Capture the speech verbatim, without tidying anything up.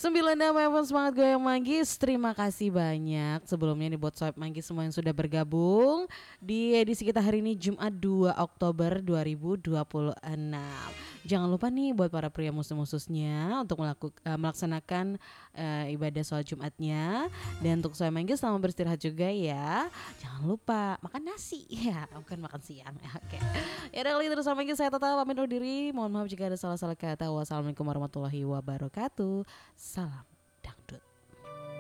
sembilan enam F M Semangat Goyang Manggis. Terima kasih banyak sebelumnya nih buat Sohib Manggis semua yang sudah bergabung di edisi kita hari ini Jumat dua Oktober dua ribu dua puluh enam. Jangan lupa nih buat para pria muslim-khususnya untuk melakukan uh, melaksanakan uh, ibadah sholat Jumatnya. Dan untuk Sohib Manggis selamat beristirahat juga ya. Jangan lupa makan nasi ya, bukan makan siang. Oke. Ya udah, kalau gitu Sohib Manggis saya tetap pamit undur diri. Mohon maaf jika ada salah-salah kata. Wassalamualaikum warahmatullahi wabarakatuh. Salam.